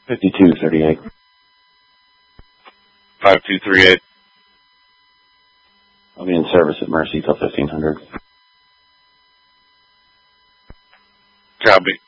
5238. 5238. I'll be in service at Mercy till 1500. Copy.